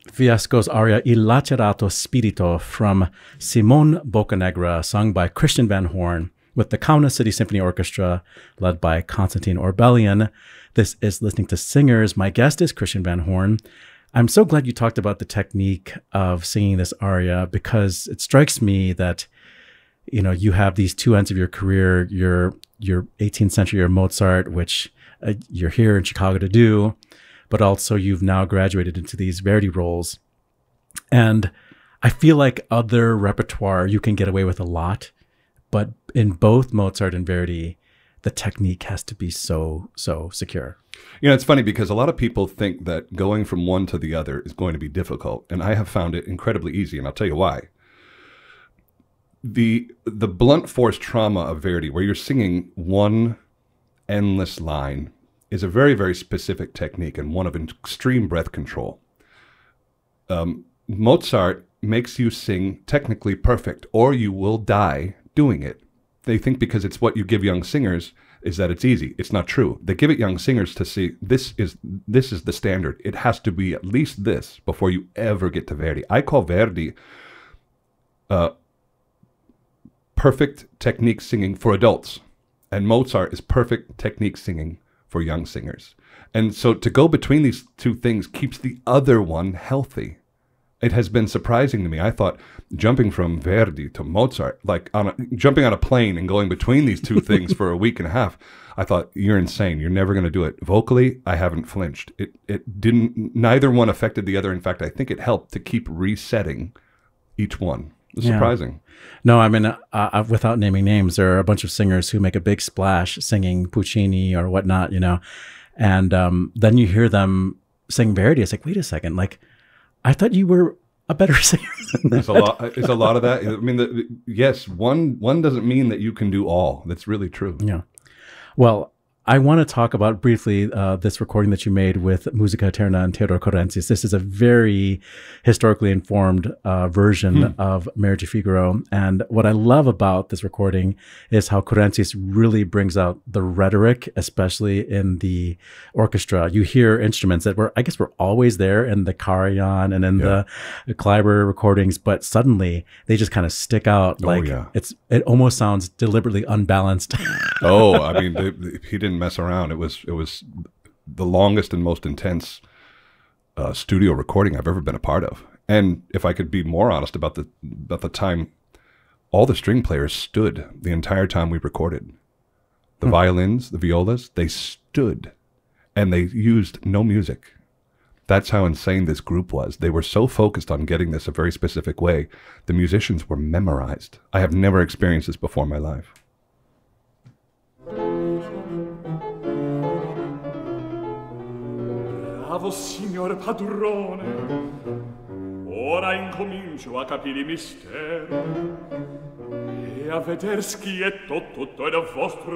Fiesco's aria Il Lacerato Spirito from Simon Boccanegra, sung by Christian Van Horn, with the Kaunas City Symphony Orchestra, led by Konstantin Orbelian. This is Listening to Singers. My guest is Christian Van Horn. I'm so glad you talked about the technique of singing this aria, because it strikes me that, you know, you have these two ends of your career, your 18th century, your Mozart, which you're here in Chicago to do, but also you've now graduated into these Verdi roles. And I feel like other repertoire, you can get away with a lot, but in both Mozart and Verdi, the technique has to be so secure. You know, it's funny because a lot of people think that going from one to the other is going to be difficult, and I have found it incredibly easy, and I'll tell you why. The blunt force trauma of Verdi, where you're singing one endless line, is a very, very specific technique and one of extreme breath control. Mozart makes you sing technically perfect, or you will die doing it. They think because it's what you give young singers is that it's easy. It's not true. They give it young singers to see this is the standard. It has to be at least this before you ever get to Verdi. I call Verdi perfect technique singing for adults, and Mozart is perfect technique singing for young singers. And so to go between these two things keeps the other one healthy. It has been surprising to me. I thought jumping from Verdi to Mozart, like jumping on a plane and going between these two things for a week and a half, I thought, you're insane. You're never going to do it. Vocally, I haven't flinched. It didn't, neither one affected the other. In fact, I think it helped to keep resetting each one. It was surprising. No, I mean, without naming names, there are a bunch of singers who make a big splash singing Puccini or whatnot, you know, and then you hear them sing Verdi. It's like, wait a second, like, I thought you were a better singer than that. There's a lot of that. I mean, yes, one doesn't mean that you can do all. That's really true. Yeah. Well, I want to talk about briefly this recording that you made with Musica Eterna and Theodore Courensis. This is a very historically informed version of Marriage of Figaro. And what I love about this recording is how Courensis really brings out the rhetoric, especially in the orchestra. You hear instruments that were always there in the Karajan and in the Kleiber recordings, but suddenly they just kind of stick out. It almost sounds deliberately unbalanced. Oh, I mean, he didn't mess around. It was the longest and most intense studio recording I've ever been a part of. And if I could be more honest about the time, all the string players stood the entire time we recorded. The violins, the violas, they stood, and they used no music. That's how insane this group was. They were so focused on getting this a very specific way. The musicians were memorized. I have never experienced this before in my life. Bravo signor padrone, ora incomincio a capire i misteri e a veder schietto tutto il vostro